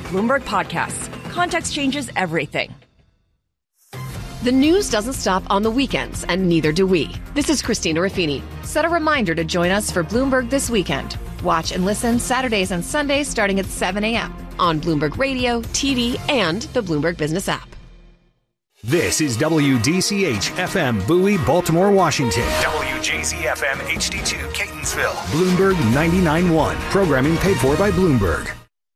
Bloomberg Podcasts. Context changes everything. The news doesn't stop on the weekends, and neither do we. This is Christina Ruffini. Set a reminder to join us for Bloomberg This Weekend. Watch and listen Saturdays and Sundays starting at 7 a.m. on Bloomberg Radio, TV, and the Bloomberg Business app. This is WDCH FM Bowie, Baltimore, Washington. WJZ FM HD2 Catonsville. Bloomberg 99.1. Programming paid for by Bloomberg.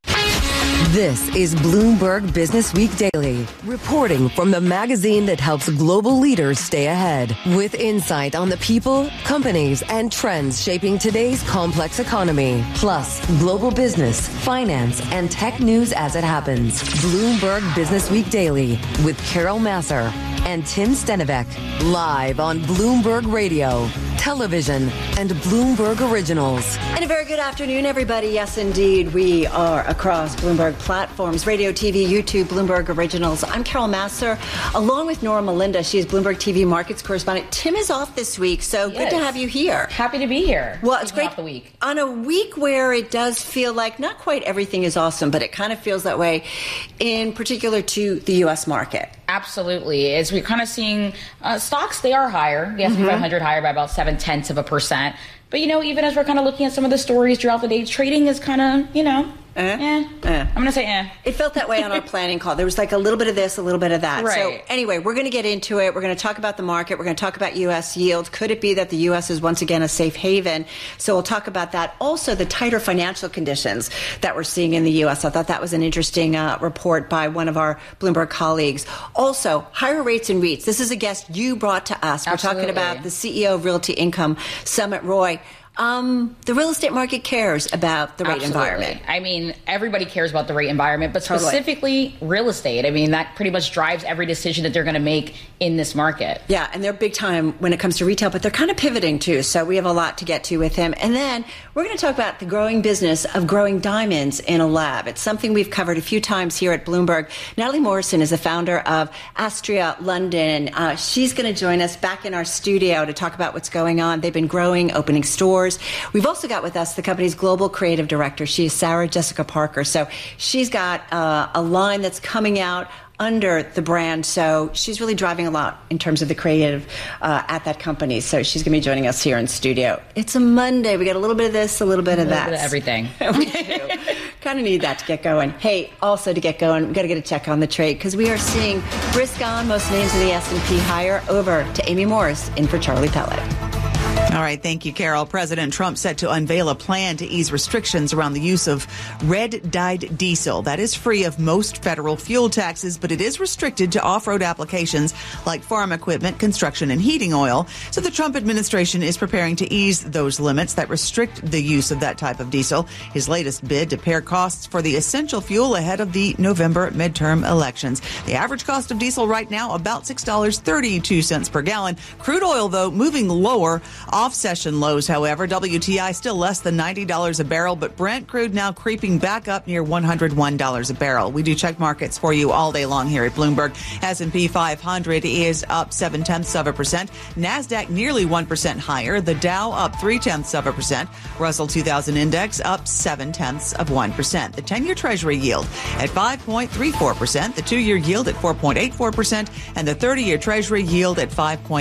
This is Bloomberg Business Week Daily, reporting from the magazine that helps global leaders stay ahead, with insight on the people, companies, and trends shaping today's complex economy, plus global business, finance, and tech news as it happens. Bloomberg Business Week Daily with Carol Massar and Tim Stenivek, live on Bloomberg Radio, television, and Bloomberg Originals. And a very good afternoon, everybody. Yes, indeed, we are across Bloomberg platforms, radio, TV, YouTube, Bloomberg Originals. I'm Carol Massar, along with Nora Melinda. She is Bloomberg TV markets correspondent. Tim is off this week, so good to have you here. Happy to be here. Well, it's great. Off the week. On a week where it does feel like not quite everything is awesome, but it kind of feels that way, in particular to the U.S. market. Absolutely. As we're kind of seeing stocks, they are higher. The S&P 500 higher by about 0.7%. But, even as we're kind of looking at some of the stories throughout the day, trading is kind of, I'm going to say It felt that way on our planning call. There was like a little bit of this, a little bit of that. Right. So anyway, we're going to get into it. We're going to talk about the market. We're going to talk about U.S. yield. Could it be that the U.S. is once again a safe haven? So we'll talk about that. Also, the tighter financial conditions that we're seeing in the U.S. I thought that was an interesting report by one of our Bloomberg colleagues. Also, higher rates in REITs. This is a guest you brought to us. Absolutely. We're talking about the CEO of Realty Income, Sumit Roy. The real estate market cares about the rate environment. I mean, everybody cares about the rate environment, but specifically real estate. I mean, that pretty much drives every decision that they're going to make in this market. Yeah, and they're big time when it comes to retail, but they're kind of pivoting too. So we have a lot to get to with him. And then we're going to talk about the growing business of growing diamonds in a lab. It's something we've covered a few times here at Bloomberg. Natalie Morrison is the founder of Astria London. She's going to join us back in our studio to talk about what's going on. They've been growing, opening stores. We've also got with us the company's global creative director. She is Sarah Jessica Parker. So she's got a line that's coming out under the brand. So she's really driving a lot in terms of the creative at that company. So she's going to be joining us here in studio. It's a Monday. We got a little bit of this, a little bit of that. A little bit of everything. We do. Kind of need that to get going. Hey, also to get going, we've got to get a check on the trade because we are seeing risk on most names of the S&P higher. Over to Amy Morris in for Charlie Pellet. All right. Thank you, Carol. President Trump set to unveil a plan to ease restrictions around the use of red-dyed diesel. That is free of most federal fuel taxes, but it is restricted to off-road applications like farm equipment, construction, and heating oil. So the Trump administration is preparing to ease those limits that restrict the use of that type of diesel. His latest bid to pare costs for the essential fuel ahead of the November midterm elections. The average cost of diesel right now, about $6.32 per gallon. Crude oil, though, moving lower off session lows, however. WTI still less than $90 a barrel, but Brent crude now creeping back up near $101 a barrel. We do check markets for you all day long here at Bloomberg. S&P 500 is up 0.7%. NASDAQ nearly 1% higher. The Dow up 0.3%. Russell 2000 Index up 0.7%. The 10-year Treasury yield at 5.34%. The 2-year yield at 4.84%. And the 30-year Treasury yield at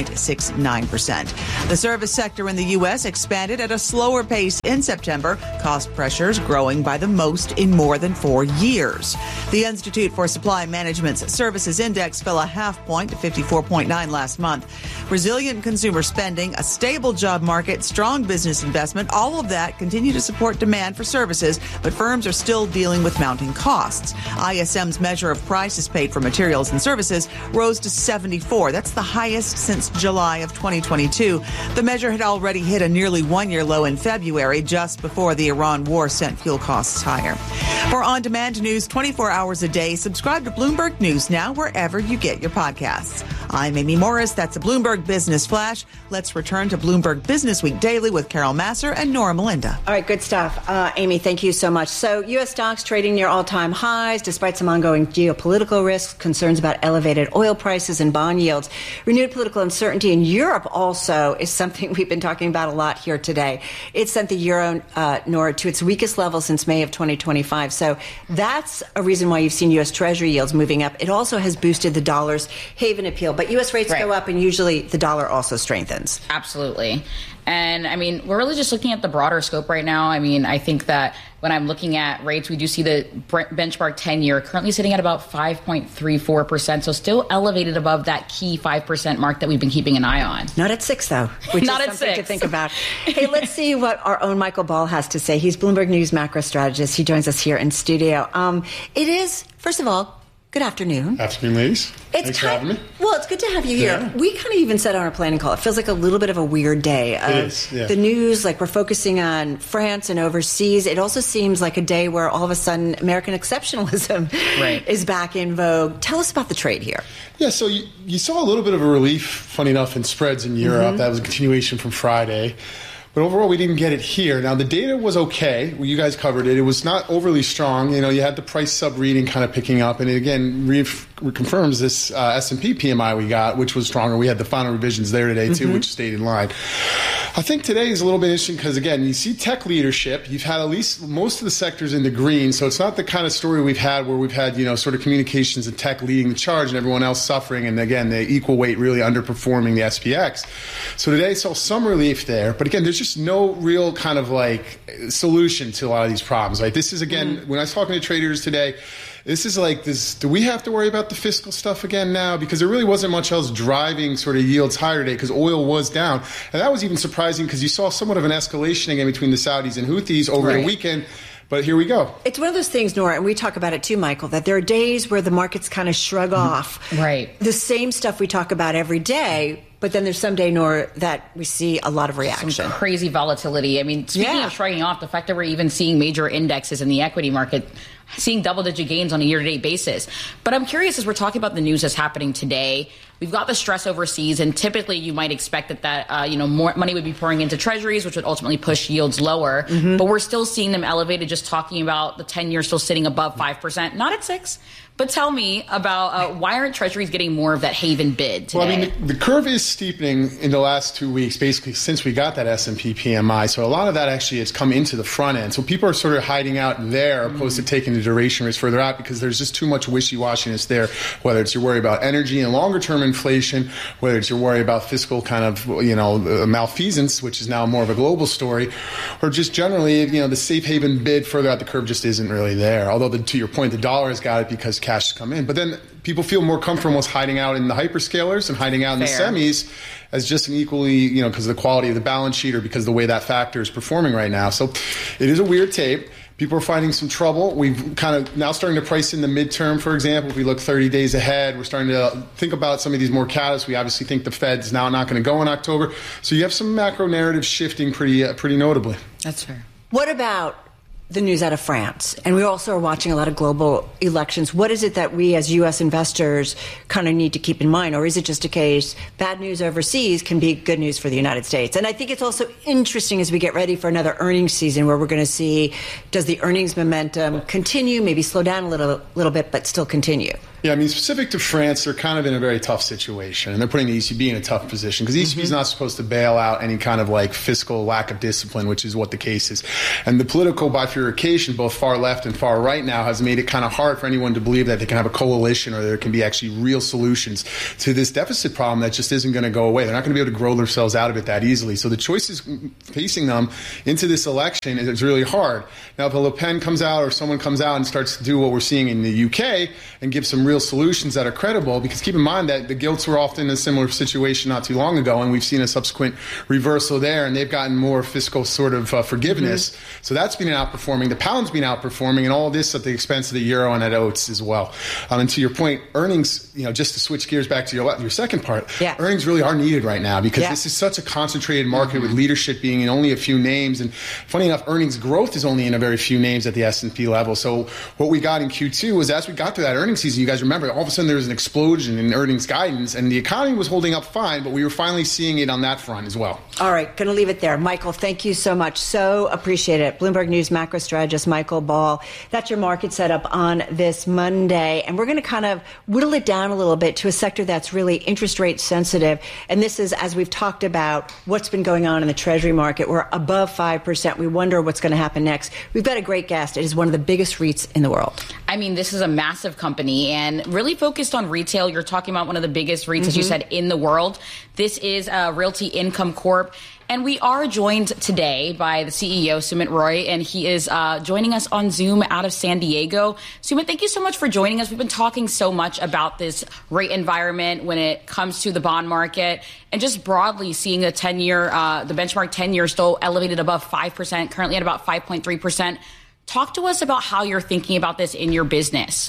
5.69%. The service sector in the U.S. expanded at a slower pace in September. Cost pressures growing by the most in more than 4 years. The Institute for Supply Management's Services Index fell a half point to 54.9 last month. Resilient consumer spending, a stable job market, strong business investment, all of that continue to support demand for services, but firms are still dealing with mounting costs. ISM's measure of prices paid for materials and services rose to 74. That's the highest since July of 2022. The measure had already hit a nearly one-year low in February, just before the Iran war sent fuel costs higher. For on-demand news 24 hours a day, subscribe to Bloomberg News Now wherever you get your podcasts. I'm Amy Morris. That's a Bloomberg Business Flash. Let's return to Bloomberg Business Week Daily with Carol Massar and Nora Melinda. All right, good stuff. Amy, thank you so much. So U.S. stocks trading near all-time highs despite some ongoing geopolitical risks, concerns about elevated oil prices and bond yields. Renewed political uncertainty in Europe also is something we've been talking about a lot here today. It sent the euro, Nora, to its weakest level since May of 2025. So that's a reason why you've seen U.S. Treasury yields moving up. It also has boosted the dollar's haven appeal. But U.S. rates go up, and usually the dollar also strengthens. Absolutely. And I mean, we're really just looking at the broader scope right now. I mean, I think that when I'm looking at rates, we do see the benchmark 10-year currently sitting at about 5.34%. So still elevated above that key 5% mark that we've been keeping an eye on. Not at 6, though, which Not is at something 6. to think about. Hey, let's see what our own Michael Ball has to say. He's Bloomberg News macro strategist. He joins us here in studio. It is, first of all, good afternoon. Afternoon, ladies. Thanks for having me. Well, it's good to have you here. Yeah. We kind of even said on our planning call, it feels like a little bit of a weird day. It is, yeah. The news, like we're focusing on France and overseas. It also seems like a day where all of a sudden American exceptionalism is back in vogue. Tell us about the trade here. Yeah, so you saw a little bit of a relief, funny enough, in spreads in Europe. That was a continuation from Friday. But overall, we didn't get it here. Now, the data was okay. Well, you guys covered it. It was not overly strong. You know, you had the price sub-reading kind of picking up. And it, again, reconfirms this S&P PMI we got, which was stronger. We had the final revisions there today, too, which stayed in line. I think today is a little bit interesting because, again, you see tech leadership. You've had at least most of the sectors in the green. So it's not the kind of story we've had where we've had, you know, sort of communications and tech leading the charge and everyone else suffering. And, again, the equal weight really underperforming the SPX. So today saw some relief there. But, again, there's just no real kind of like solution to a lot of these problems. Like this is, again, when I was talking to traders today, this is like this, do we have to worry about the fiscal stuff again now? Because there really wasn't much else driving sort of yields higher today because oil was down. And that was even surprising because you saw somewhat of an escalation again between the Saudis and Houthis over the weekend. But here we go. It's one of those things, Nora, and we talk about it too, Michael, that there are days where the markets kind of shrug off. The same stuff we talk about every day. But then there's some day, Nora, that we see a lot of reaction. Some crazy volatility. I mean, speaking of shrugging off, the fact that we're even seeing major indexes in the equity market seeing double-digit gains on a year-to-date basis. But I'm curious, as we're talking about the news that's happening today, we've got the stress overseas, and typically you might expect that more money would be pouring into treasuries, which would ultimately push yields lower. But we're still seeing them elevated, just talking about the 10-year still sitting above 5%, not at 6%. But tell me about why aren't treasuries getting more of that haven bid today? Well, I mean, the curve is steepening in the last 2 weeks, basically since we got that S&P PMI. So a lot of that actually has come into the front end. So people are sort of hiding out there opposed to taking the duration risk further out because there's just too much wishy-washiness there, whether it's your worry about energy and longer-term inflation, whether it's your worry about fiscal kind of, malfeasance, which is now more of a global story, or just generally, the safe haven bid further out the curve just isn't really there. Although, to your point, the dollar has got it because cash has come in. But then people feel more comfortable with hiding out in the hyperscalers and hiding out in the semis as just an equally, because of the quality of the balance sheet or because of the way that factor is performing right now. So it is a weird tape. People are finding some trouble. We've kind of now starting to price in the midterm, for example. If we look 30 days ahead, we're starting to think about some of these more catalysts. We obviously think the Fed's now not going to go in October. So you have some macro narratives shifting pretty notably. That's fair. What about the news out of France? And we also are watching a lot of global elections. What is it that we as U.S. investors kind of need to keep in mind? Or is it just a case bad news overseas can be good news for the United States? And I think it's also interesting as we get ready for another earnings season where we're going to see, does the earnings momentum continue, maybe slow down a little bit, but still continue? Yeah, I mean, specific to France, they're kind of in a very tough situation, and they're putting the ECB in a tough position because the ECB is not supposed to bail out any kind of like fiscal lack of discipline, which is what the case is. And the political bifurcation, both far left and far right now, has made it kind of hard for anyone to believe that they can have a coalition or there can be actually real solutions to this deficit problem that just isn't going to go away. They're not going to be able to grow themselves out of it that easily. So the choices facing them into this election is really hard. Now, if a Le Pen comes out or someone comes out and starts to do what we're seeing in the UK and give some real solutions that are credible, because keep in mind that the Gilts were often in a similar situation not too long ago, and we've seen a subsequent reversal there, and they've gotten more fiscal sort of forgiveness. So that's been outperforming. The pound's been outperforming, and all this at the expense of the euro and at oats as well. And to your point, earnings, just to switch gears back to your second part, earnings really are needed right now because this is such a concentrated market with leadership being in only a few names. And funny enough, earnings growth is only in a very few names at the S&P level. So what we got in Q2 was as we got through that earnings season, you guys guys remember, all of a sudden there was an explosion in earnings guidance, and the economy was holding up fine, but we were finally seeing it on that front as well. All right, going to leave it there. Michael, thank you so much. So appreciate it. Bloomberg News macro strategist Michael Ball. That's your market setup on this Monday. And we're going to kind of whittle it down a little bit to a sector that's really interest rate sensitive. And this is, as we've talked about, what's been going on in the Treasury market. We're above 5%. We wonder what's going to happen next. We've got a great guest. It is one of the biggest REITs in the world. I mean, this is a massive company and really focused on retail. You're talking about one of the biggest REITs, as you said, in the world. This is Realty Income Corp. And we are joined today by the CEO, Sumit Roy, and he is joining us on Zoom out of San Diego. Sumit, thank you so much for joining us. We've been talking so much about this rate environment when it comes to the bond market and just broadly seeing the 10-year, the benchmark 10-year still elevated above 5%, currently at about 5.3%. Talk to us about how you're thinking about this in your business.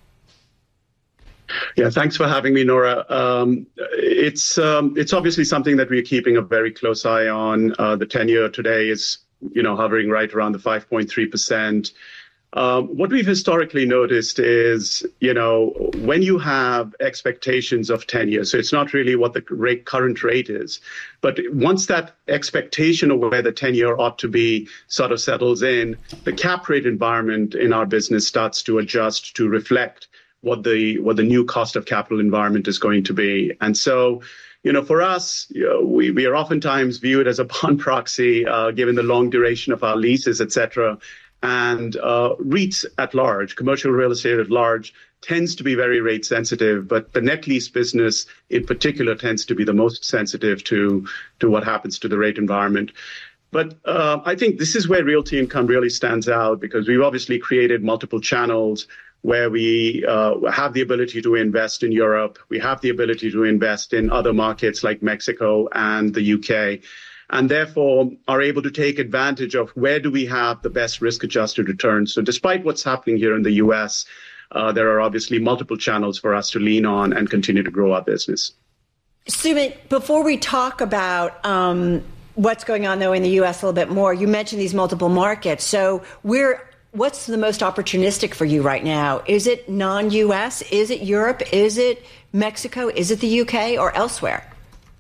Yeah, thanks for having me, Nora. It's obviously something that we're keeping a very close eye on. The 10-year today is, hovering right around the 5.3%. What we've historically noticed is, when you have expectations of 10 years, so it's not really what the current rate is, but once that expectation of where the 10-year ought to be sort of settles in, the cap rate environment in our business starts to adjust to reflect what the new cost of capital environment is going to be. And so, for us, we are oftentimes viewed as a bond proxy, given the long duration of our leases, et cetera. And REITs at large, commercial real estate at large, tends to be very rate sensitive, but the net lease business in particular tends to be the most sensitive to what happens to the rate environment. But I think this is where Realty Income really stands out, because we've obviously created multiple channels where we have the ability to invest in Europe. We have the ability to invest in other markets like Mexico and the UK, and therefore are able to take advantage of where do we have the best risk-adjusted returns. So despite what's happening here in the US, there are obviously multiple channels for us to lean on and continue to grow our business. Sumit, before we talk about what's going on, though, in the U.S. a little bit more, you mentioned these multiple markets. So what's the most opportunistic for you right now? Is it non-U.S.? Is it Europe? Is it Mexico? Is it the U.K. or elsewhere?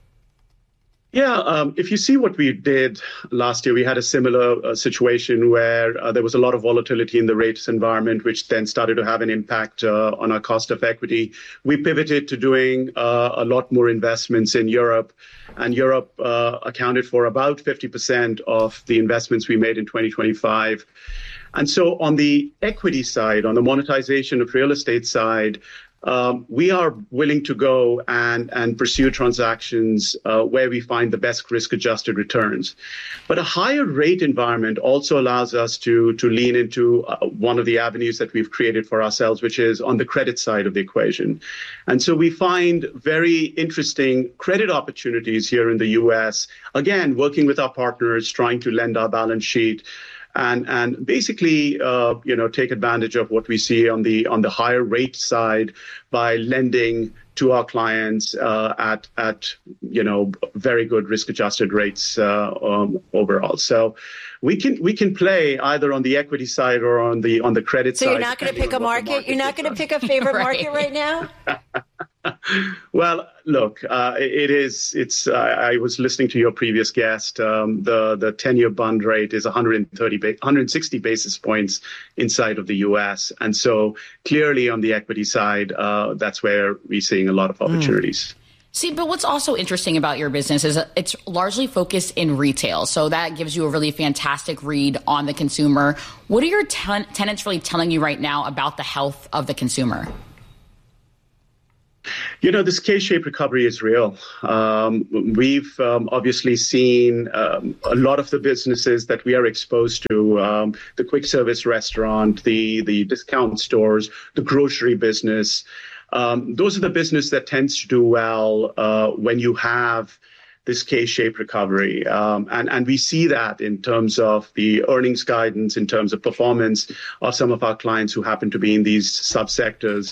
Yeah, if you see what we did last year, we had a similar situation where there was a lot of volatility in the rates environment, which then started to have an impact on our cost of equity. We pivoted to doing a lot more investments in Europe, and Europe accounted for about 50% of the investments we made in 2025. And so on the equity side, on the monetization of real estate side, we are willing to go and pursue transactions where we find the best risk-adjusted returns. But a higher rate environment also allows us to lean into one of the avenues that we've created for ourselves, which is on the credit side of the equation. And so we find very interesting credit opportunities here in the U.S., again, working with our partners, trying to lend our balance sheet, and basically, take advantage of what we see on the higher rate side by lending to our clients at very good risk-adjusted rates overall. So we can play either on the equity side or on the credit side. So you're not going to pick a market? You're not going to pick a favorite market right now? Well, look, I was listening to your previous guest. The 10-year bond rate is 160 basis points inside of the U.S. And so clearly on the equity side, that's where we're seeing a lot of opportunities. See, but what's also interesting about your business is it's largely focused in retail. So that gives you a really fantastic read on the consumer. What are your tenants really telling you right now about the health of the consumer? This K-shaped recovery is real. We've obviously seen a lot of the businesses that we are exposed to, the quick service restaurant, the discount stores, the grocery business. Those are the business that tends to do well when you have this K-shaped recovery. And we see that in terms of the earnings guidance, in terms of performance of some of our clients who happen to be in these subsectors.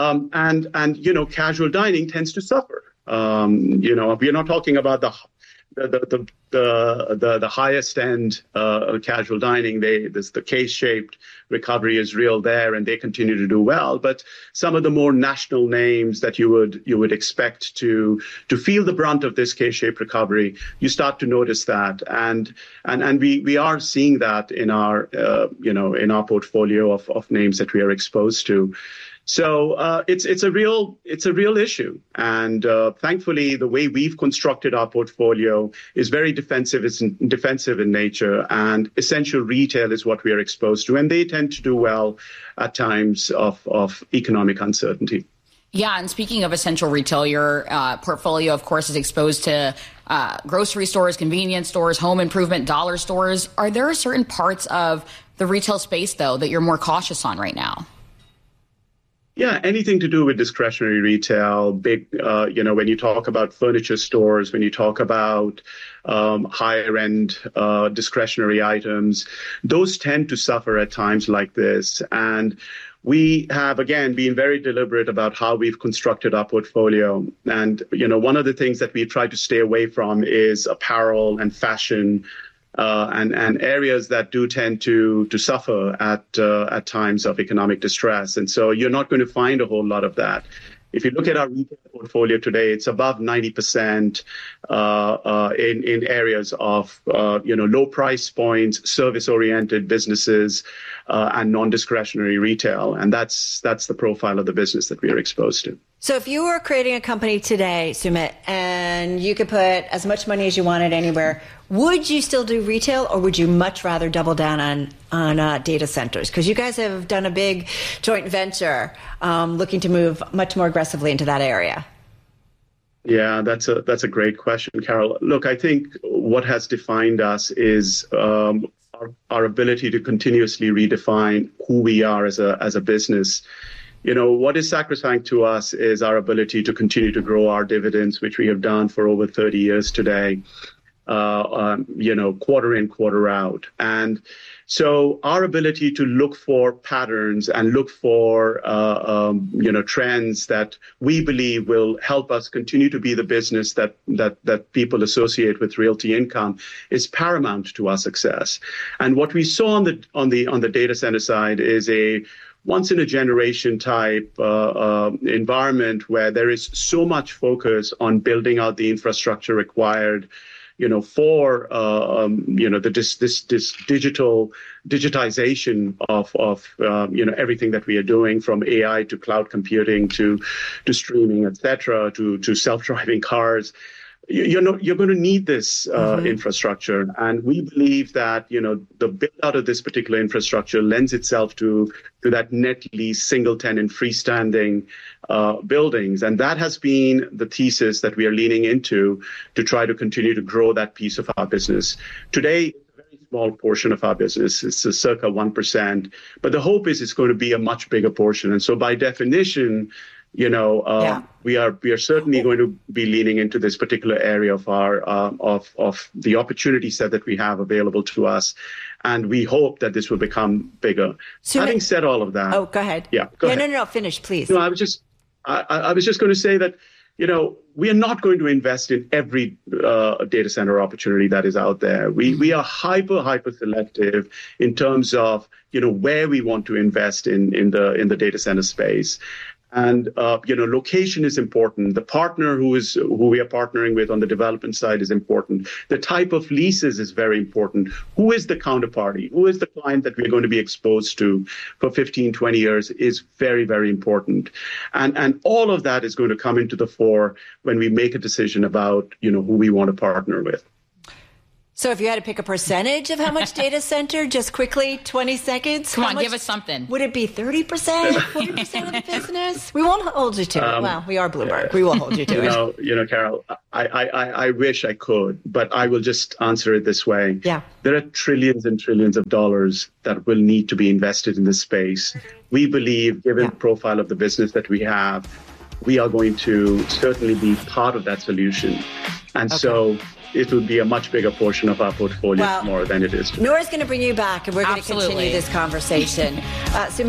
And casual dining tends to suffer. We're not talking about the highest end casual dining, the K-shaped recovery is real there, and they continue to do well. But some of the more national names that you would expect to feel the brunt of this K-shaped recovery, you start to notice that, and we are seeing that in our in our portfolio of names that we are exposed to. So it's a real issue, and thankfully the way we've constructed our portfolio is very defensive in nature, and essential retail is what we are exposed to, and they tend to do well at times of economic uncertainty. Yeah, and speaking of essential retail, your portfolio, of course, is exposed to grocery stores, convenience stores, home improvement, dollar stores. Are there certain parts of the retail space, though, that you're more cautious on right now? Yeah, anything to do with discretionary retail, big, when you talk about furniture stores, when you talk about higher end discretionary items, those tend to suffer at times like this. And we have, again, been very deliberate about how we've constructed our portfolio. And, one of the things that we try to stay away from is apparel and fashion, and areas that do tend to suffer at times of economic distress. And so you're not going to find a whole lot of that. If you look at our retail portfolio today, it's above 90% in areas of low price points, service-oriented businesses, and non-discretionary retail. And that's the profile of the business that we are exposed to. So if you were creating a company today, Sumit, and you could put as much money as you wanted anywhere, would you still do retail, or would you much rather double down on data centers? Because you guys have done a big joint venture looking to move much more aggressively into that area. Yeah, that's a great question, Carol. Look, I think what has defined us is our ability to continuously redefine who we are as a business. What is sacrosanct to us is our ability to continue to grow our dividends, which we have done for over 30 years today, quarter in, quarter out. And so our ability to look for patterns and look for, trends that we believe will help us continue to be the business that people associate with Realty Income is paramount to our success. And what we saw on the data center side is a once in a generation type environment where there is so much focus on building out the infrastructure required, for this digitization of everything that we are doing, from AI to cloud computing to streaming, et cetera, to self-driving cars. You're going to need this infrastructure, and we believe that the build out of this particular infrastructure lends itself to that net lease, single tenant, freestanding buildings, and that has been the thesis that we are leaning into to try to continue to grow that piece of our business. Today, a very small portion of our business is circa 1%, but the hope is it's going to be a much bigger portion, and so by definition, we are certainly going to be leaning into this particular area of our of the opportunity set that we have available to us, and we hope that this will become bigger. Having said all of that, go ahead. Yeah, go ahead. No, finish, please. No, I was just going to say that we are not going to invest in every data center opportunity that is out there. We are hyper selective in terms of where we want to invest in the data center space. And, location is important. The partner who we are partnering with on the development side is important. The type of leases is very important. Who is the counterparty? Who is the client that we're going to be exposed to for 15, 20 years is very, very important. And all of that is going to come into the fore when we make a decision about, who we want to partner with. So if you had to pick a percentage of how much data center, just quickly, 20 seconds. Come on, give us something. Would it be 30%, 40% of the business? We won't hold you to it. Well, we are Bloomberg. We will hold you to it. Carol, I wish I could, but I will just answer it this way. Yeah. There are trillions and trillions of dollars that will need to be invested in this space. We believe, given the profile of the business that we have, we are going to certainly be part of that solution. And so it would be a much bigger portion of our portfolio more than it is today. Nora's going to bring you back, and we're going to continue this conversation.